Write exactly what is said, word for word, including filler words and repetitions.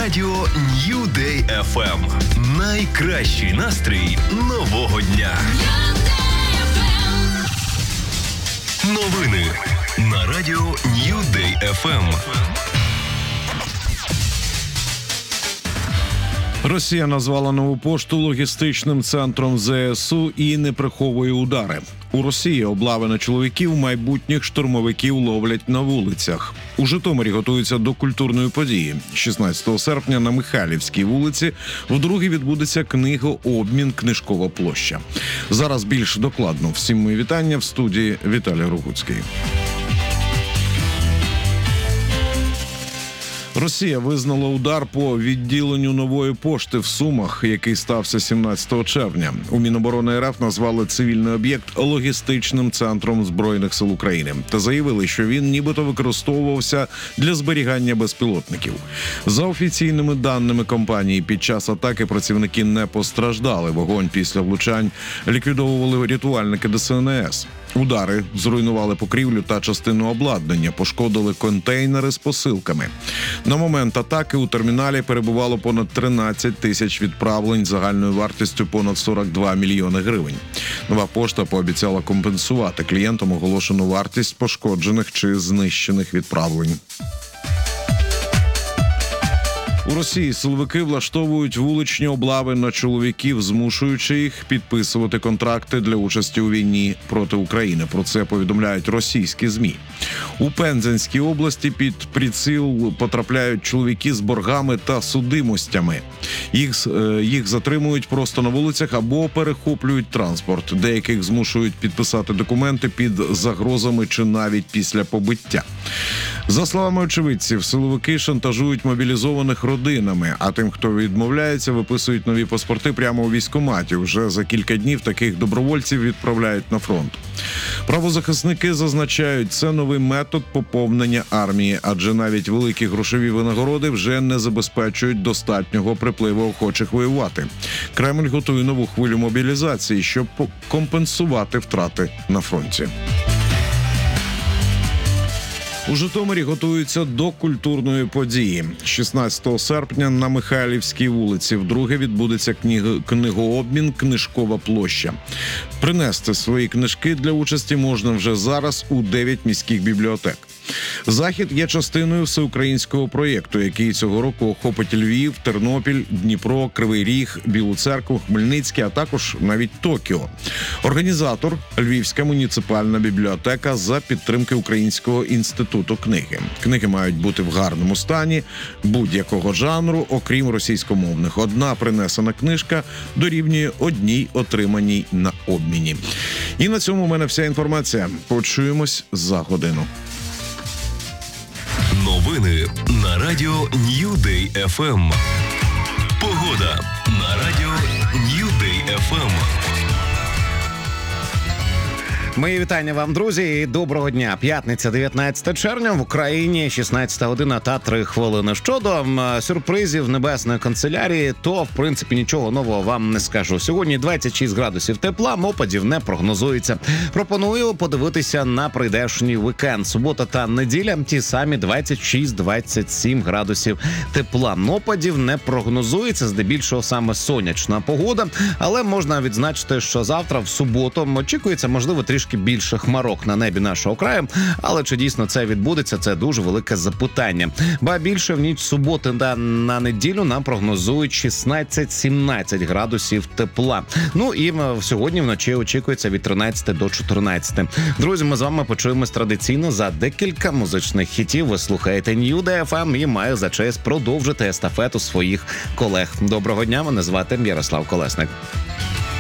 радіо New Day еф ем. Найкращий настрій нового дня. Новини на радіо New Day еф ем. Росія назвала Нову пошту логістичним центром зе ес у і не приховує удари. У Росії облави на чоловіків майбутніх штурмовиків ловлять на вулицях. У Житомирі готуються до культурної події. шістнадцятого серпня на Михайлівській вулиці вдруге відбудеться книгообмін «Книжкова площа». Зараз більш докладно. Всім мої вітання в студії Віталій Рогуцький. Росія визнала удар по відділенню Нової пошти в Сумах, який стався сімнадцятого червня. У Міноборони РФ назвали цивільний об'єкт логістичним центром Збройних сил України та заявили, що він нібито використовувався для зберігання безпілотників. За офіційними даними компанії, під час атаки працівники не постраждали. Вогонь після влучань ліквідовували рятувальники де ес ен ес. Удари зруйнували покрівлю та частину обладнання, пошкодили контейнери з посилками. На момент атаки у терміналі перебувало понад тринадцять тисяч відправлень загальною вартістю понад сорок два мільйони гривень. Нова пошта пообіцяла компенсувати клієнтам оголошену вартість пошкоджених чи знищених відправлень. У Росії силовики влаштовують вуличні облави на чоловіків, змушуючи їх підписувати контракти для участі у війні проти України. Про це повідомляють російські ЗМІ. У Пензенській області під приціл потрапляють чоловіки з боргами та судимостями. Їх, їх затримують просто на вулицях або перехоплюють транспорт. Деяких змушують підписати документи під загрозами чи навіть після побиття. За словами очевидців, силовики шантажують мобілізованих родинами, а тим, хто відмовляється, виписують нові паспорти прямо у військкоматі. Вже за кілька днів таких добровольців відправляють на фронт. Правозахисники зазначають, це новий метод поповнення армії, адже навіть великі грошові винагороди вже не забезпечують достатнього припливу охочих воювати. Кремль готує нову хвилю мобілізації, щоб компенсувати втрати на фронті. У Житомирі готуються до культурної події. шістнадцятого серпня на Михайлівській вулиці вдруге відбудеться книго- книгообмін «Книжкова площа». Принести свої книжки для участі можна вже зараз у дев'ять міських бібліотек. Захід є частиною всеукраїнського проєкту, який цього року охопить Львів, Тернопіль, Дніпро, Кривий Ріг, Білу Церкву, Хмельницький, а також навіть Токіо. Організатор – Львівська муніципальна бібліотека за підтримки Українського інституту книги. Книги мають бути в гарному стані, будь-якого жанру, окрім російськомовних. Одна принесена книжка дорівнює одній отриманій на обміні. І на цьому у мене вся інформація. Почуємось за годину. Новини на радіо New Day еф ем. Погода на радіо New Day еф ем. Мої вітання вам, друзі, і доброго дня. П'ятниця, дев'ятнадцятого червня, в Україні шістнадцята година та три хвилини. Щодо сюрпризів Небесної канцелярії, то, в принципі, нічого нового вам не скажу. Сьогодні двадцять шість градусів тепла, опадів не прогнозується. Пропоную подивитися на прийдешній вікенд. Субота та неділя – ті самі двадцять шість - двадцять сім градусів тепла. Опадів не прогнозується, здебільшого саме сонячна погода. Але можна відзначити, що завтра, в суботу, очікується, можливо, трішки більше хмарок на небі нашого краю, але чи дійсно це відбудеться, це дуже велике запитання. Ба більше в ніч суботи та на неділю нам прогнозують шістнадцять - сімнадцять градусів тепла. Ну і сьогодні вночі очікується від тринадцяти до чотирнадцяти. Друзі, ми з вами почуємось традиційно за декілька музичних хітів. Ви слухаєте New Day еф ем і маю за честь продовжити естафету своїх колег. Доброго дня, мене звати Ярослав Колесник.